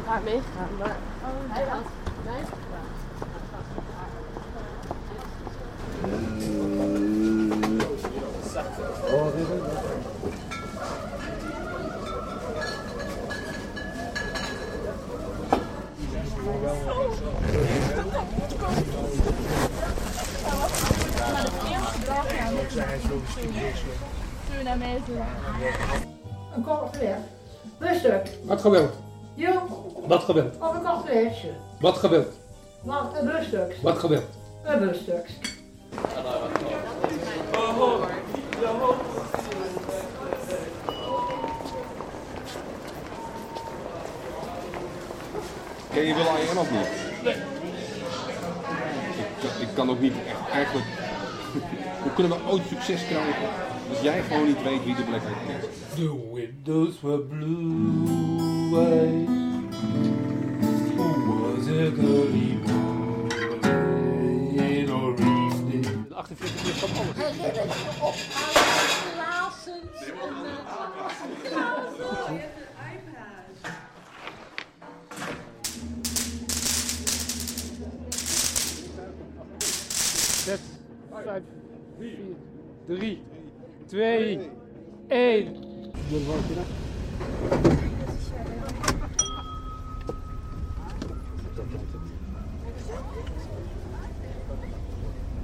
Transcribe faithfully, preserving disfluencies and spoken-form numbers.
elkaar meegegaan, maar hij had mij gevraagd. Oh, dit is het. Een koffer. Rustig. Wat gebeurt? Jo. Wat gebeurt? Of een koffertje. Wat gebeurt? Wat een busstuk. Wat gebeurt? Een busstuk. Ken je Will I Am of niet? Nee. Ik, ik kan ook niet echt eigenlijk... Hoe kunnen we ooit succes krijgen als jij gewoon niet weet wie de Black Eyed Peas is? The windows were blue eyes. Who was a girly boy or evening? De achtenveertig is van alles. Zes, vijf, vier, drie, twee, één.